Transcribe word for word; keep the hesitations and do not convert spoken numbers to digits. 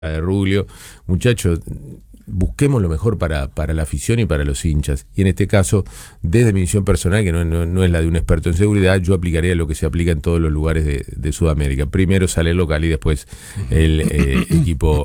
de Rubio, muchachos, busquemos lo mejor para, para la afición y para los hinchas. Y en este caso, desde mi visión personal, que no, no, no es la de un experto en seguridad, yo aplicaría lo que se aplica en todos los lugares de, de Sudamérica. Primero sale el local y después el eh, equipo